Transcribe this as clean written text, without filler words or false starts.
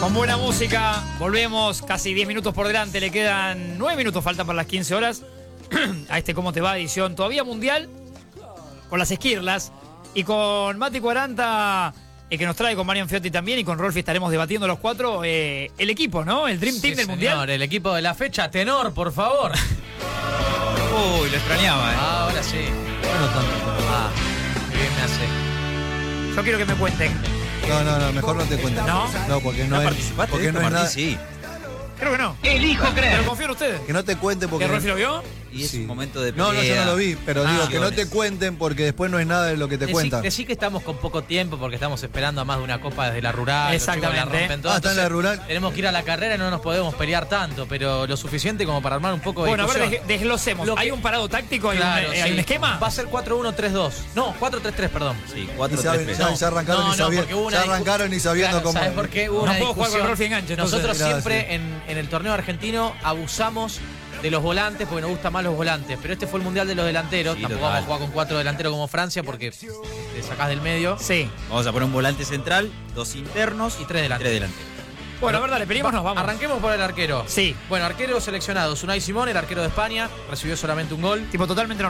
Con buena música, volvemos, casi 10 minutos por delante, le quedan 9 minutos, faltan para las 15 horas. A este ¿Cómo te va? Edición todavía mundial, con las esquirlas, y con Mati 40, que nos trae con Marian Fiotti también, y con Rolfi estaremos debatiendo los cuatro, el equipo, ¿no? El Dream Team del Mundial. El equipo de la fecha, tenor, por favor. Uy, lo extrañaba, Ahora sí. Bueno, tanto. Qué bien me hace. Yo quiero que me cuenten. No, mejor no te cuentes. ¿No? No, porque no es. ¿Participaste Porque de no esto, es Martín? nada. Sí. Creo que no. Elijo creer. Pero confío en ustedes. Que no te cuenten porque. ¿Que Rolfi lo vio? Y es Sí. un momento de No, yo no lo vi, pero digo que no te Acciones. cuenten porque después no es nada de lo que te cuentan. Decí que estamos con poco tiempo porque estamos esperando a más de una copa desde la rural. los chicos Exactamente. la rompen todas, Está en la entonces rural. Tenemos que ir a la carrera y no nos podemos pelear tanto, pero lo suficiente como para armar un poco de Bueno, a ver, discusión. desglosemos. Lo que- ¿Hay un parado táctico? ¿Hay, Claro, hay un sí. esquema? Va a ser 4-1-3-2. No, 4-3-3, perdón. Sí, Y 4-3-3. ya arrancaron No, ni sabiendo. porque hubo una Ya discu- arrancaron ni sabiendo Claro, cómo. ¿sabes por qué? Hubo No una puedo jugar con discusión. Rolfi enganche, entonces. Nosotros Mirá, siempre sí. en el torneo argentino abusamos de los volantes porque nos gustan más los volantes. Pero este fue el mundial de los delanteros. Sí, Tampoco total. vamos a jugar con 4 delanteros como Francia porque te sacás del medio. Sí. Vamos a poner un volante central, 2 internos Y 3 delanteros. 3 delanteros. Bueno, a ver, dale, pedimos, nos vamos. Arranquemos por el arquero. Sí. Bueno, arquero seleccionado. Unai Simón, el arquero de España. Recibió solamente un gol. Tipo totalmente